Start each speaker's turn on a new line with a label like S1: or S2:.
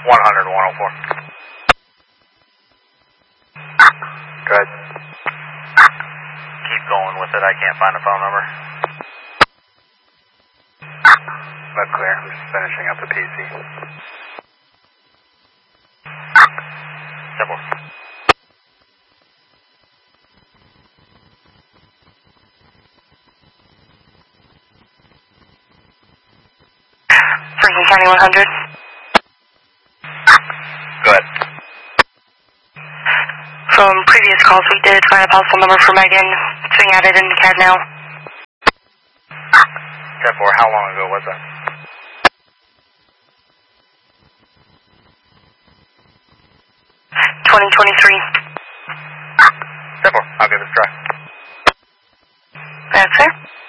S1: 100, 104. Good. Keep going with it. I can't find the phone number. Not clear. I'm just finishing up the PC. Simple.
S2: Franklin County 100.
S1: Go ahead.
S2: From previous calls we did find a possible number for Megan. It's being added into CAD now.
S1: 10-4, how long ago was that?
S2: $2023.
S1: 10-4, I'll give this a try.
S2: That's it.